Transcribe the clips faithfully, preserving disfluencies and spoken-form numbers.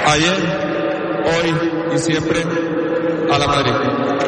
Ayer, hoy y siempre, a la Madrid.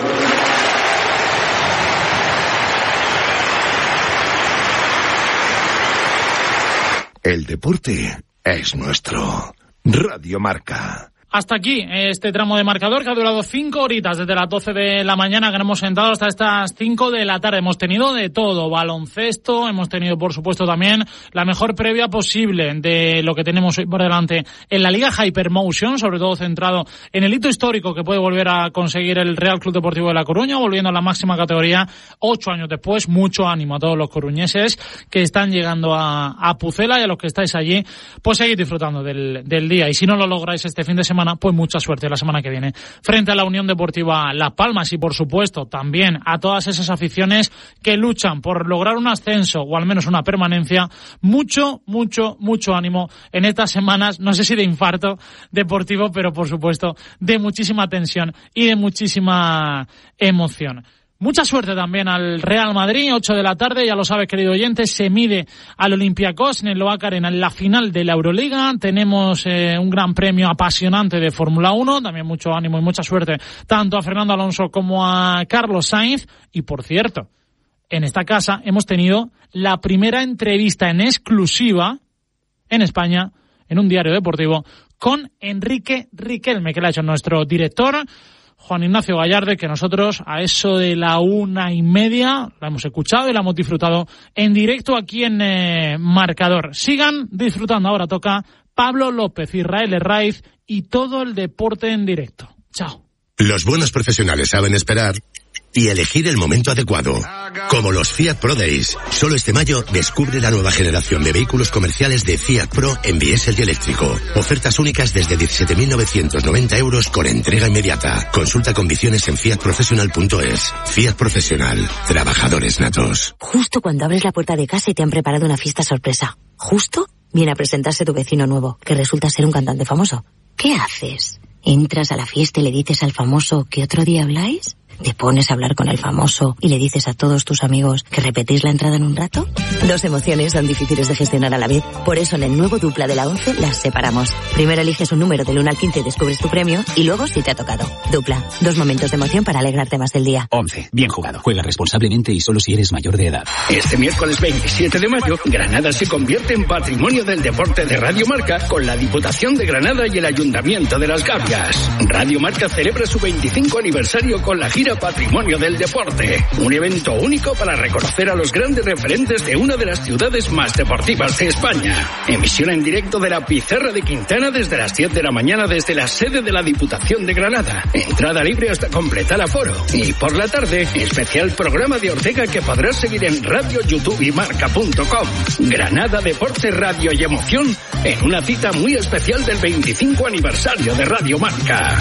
El deporte es nuestro. Radio Marca. Hasta aquí este tramo de marcador que ha durado cinco horitas desde las doce de la mañana que nos hemos sentado hasta estas cinco de la tarde. Hemos tenido de todo, baloncesto, hemos tenido por supuesto también la mejor previa posible de lo que tenemos hoy por delante en la Liga Hypermotion, sobre todo centrado en el hito histórico que puede volver a conseguir el Real Club Deportivo de La Coruña, volviendo a la máxima categoría ocho años después. Mucho ánimo a todos los coruñeses que están llegando a, a Pucela, y a los que estáis allí, pues seguid disfrutando del, del día. Y si no lo lográis este fin de semana, pues mucha suerte la semana que viene frente a la Unión Deportiva Las Palmas, y por supuesto también a todas esas aficiones que luchan por lograr un ascenso o al menos una permanencia. Mucho, mucho, mucho ánimo en estas semanas, no sé si de infarto deportivo, pero por supuesto de muchísima tensión y de muchísima emoción. Mucha suerte también al Real Madrid, ocho de la tarde, ya lo sabes, querido oyente, se mide al Olympiacos en el Loac Arena en la final de la Euroliga. Tenemos eh, un gran premio apasionante de Fórmula uno, también mucho ánimo y mucha suerte tanto a Fernando Alonso como a Carlos Sainz. Y por cierto, en esta casa hemos tenido la primera entrevista en exclusiva en España, en un diario deportivo, con Enrique Riquelme, que le ha hecho nuestro director Juan Ignacio Gallarde, que nosotros a eso de la una y media la hemos escuchado y la hemos disfrutado en directo aquí en eh, Marcador. Sigan disfrutando, ahora toca Pablo López, Israel Herraiz y todo el deporte en directo. Chao. Los buenos profesionales saben esperar y elegir el momento adecuado. Como los Fiat Pro Days. Solo este mayo descubre la nueva generación de vehículos comerciales de Fiat Pro en diésel y eléctrico. Ofertas únicas desde diecisiete mil novecientos noventa euros con entrega inmediata. Consulta condiciones en fiat professional punto es. Fiat Profesional. Trabajadores natos. Justo cuando abres la puerta de casa y te han preparado una fiesta sorpresa. Justo viene a presentarse tu vecino nuevo, que resulta ser un cantante famoso. ¿Qué haces? ¿Entras a la fiesta y le dices al famoso que otro día habláis? ¿Te pones a hablar con el famoso y le dices a todos tus amigos que repetís la entrada en un rato? Dos emociones son difíciles de gestionar a la vez. Por eso en el nuevo Dupla de la once las separamos. Primero eliges un número del uno al quince y descubres tu premio, y luego si te ha tocado. Dupla. Dos momentos de emoción para alegrarte más del día. once. Bien jugado. Juega responsablemente y solo si eres mayor de edad. Este miércoles veintisiete de mayo, Granada se convierte en Patrimonio del Deporte de Radio Marca con la Diputación de Granada y el Ayuntamiento de Las Gavias. Radio Marca celebra su veinticinco aniversario con la gira Patrimonio del Deporte, un evento único para reconocer a los grandes referentes de una de las ciudades más deportivas de España. Emisión en directo de la Pizarra de Quintana desde las diez de la mañana desde la sede de la Diputación de Granada. Entrada libre hasta completar aforo. Y por la tarde, especial programa de Ortega que podrás seguir en Radio, YouTube y Marca punto com. Granada, deporte, radio y emoción en una cita muy especial del veinticinco aniversario de Radio Marca.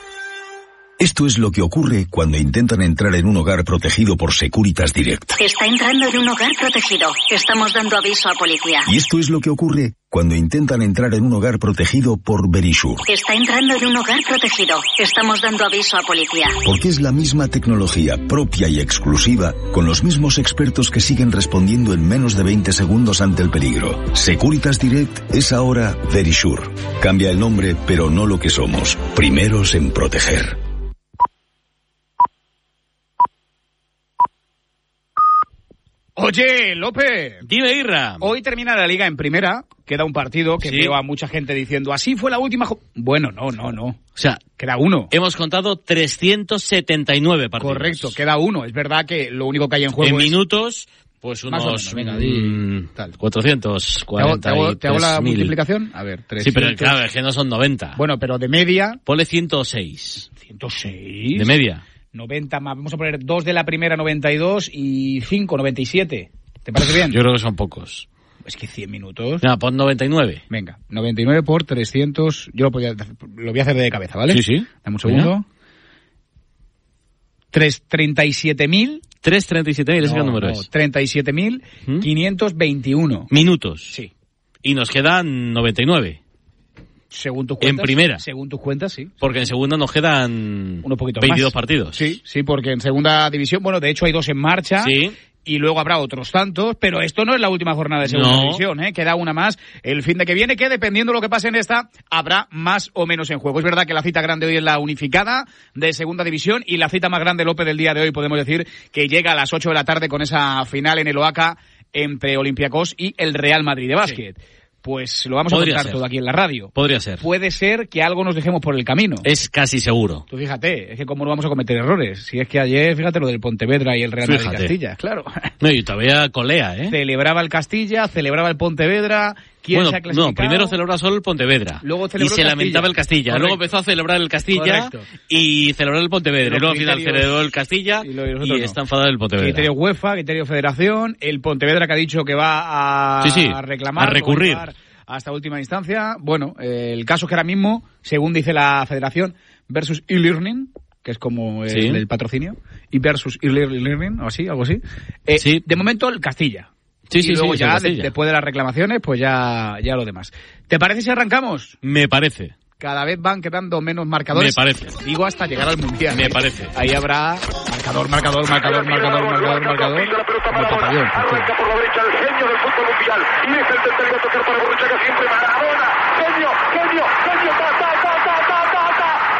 Esto es lo que ocurre cuando intentan entrar en un hogar protegido por Securitas Direct. Está entrando en un hogar protegido. Estamos dando aviso a policía. Y esto es lo que ocurre cuando intentan entrar en un hogar protegido por Verisure. Está entrando en un hogar protegido. Estamos dando aviso a policía. Porque es la misma tecnología propia y exclusiva, con los mismos expertos que siguen respondiendo en menos de veinte segundos ante el peligro. Securitas Direct es ahora Verisure. Cambia el nombre, pero no lo que somos. Primeros en proteger. Oye, López. Dime, Irra. Hoy termina la Liga en primera. Queda un partido que ¿Sí? veo a mucha gente diciendo, así fue la última... Jo-". Bueno, no, no, no. O sea, queda uno. Hemos contado trescientos setenta y nueve partidos. Correcto, queda uno. Es verdad que lo único que hay en juego en es... minutos, pues unos... Más o menos, venga, di, mmm, tal. cuatrocientos cuarenta y tres mil. ¿Te hago, te hago la multiplicación? A ver, trescientos... Sí, pero claro, es que no son noventa. Bueno, pero de media... Ponle ciento seis. ¿ciento seis? De media. noventa más. Vamos a poner dos de la primera, noventa y dos, y cinco, noventa y siete. ¿Te parece bien? Yo creo que son pocos. Es que cien minutos... No, pon noventa y nueve. Venga, noventa y nueve por trescientos... Yo lo, podía, lo voy a hacer de cabeza, ¿vale? Sí, sí. Dame un segundo. treinta y siete mil... trescientos treinta y siete mil, ese no, número no, es. treinta y siete mil quinientos veintiuno. Minutos. Sí. Y nos quedan noventa y nueve. Según tus cuentas. En primera. Según tus cuentas, sí. Porque en segunda nos quedan un poquito veintidós más. partidos. Sí, sí, porque en segunda división, bueno, de hecho hay dos en marcha. Sí. y luego habrá otros tantos, pero esto no es la última jornada de segunda No. división, ¿eh? Queda una más el fin de que viene, que dependiendo de lo que pase en esta, habrá más o menos en juego. Es verdad que la cita grande hoy es la unificada de segunda división, y la cita más grande, López, del día de hoy, podemos decir que llega a las ocho de la tarde con esa final en el Oaca entre Olympiacos y el Real Madrid de básquet. Sí. Pues lo vamos Podría a contar ser. todo aquí en la radio. Podría ser. Puede ser que algo nos dejemos por el camino. Es casi seguro. Tú fíjate, es que cómo no vamos a cometer errores. Si es que ayer, fíjate lo del Pontevedra y el Real Madrid Castilla, claro. No, y todavía colea, ¿eh? Celebraba el Castilla, celebraba el Pontevedra. ¿Quién bueno, se ha clasificado? no, primero celebraba solo el Pontevedra. Luego y celebró se el lamentaba el Castilla. Correcto. Luego empezó a celebrar el Castilla. Correcto. Y celebró el Pontevedra. Y luego al final criterios... celebró el Castilla y, lo, y, y no. está enfadado el Pontevedra. Criterio UEFA, criterio Federación, el Pontevedra que ha dicho que va a, sí, sí, a reclamar. a recurrir. Hasta última instancia. Bueno, eh, el caso es que ahora mismo, según dice la Federación, versus e-learning, que es como el, sí. el patrocinio, y versus e-learning, o así, algo así. Eh, sí. De momento el Castilla. Sí, y sí, luego sí, ya, de, después de las reclamaciones, pues ya, ya lo demás. ¿Te parece si arrancamos? Me parece. Cada vez van quedando menos marcadores. Me parece. Digo hasta llegar al Mundial. Me parece. Ahí habrá marcador, marcador, marcador, marcador, marcador, marcador. Arranca por la derecha el genio del fútbol mundial. Y es el tercero a tocar para Borruchaga siempre. Maradona. Genio, genio, genio,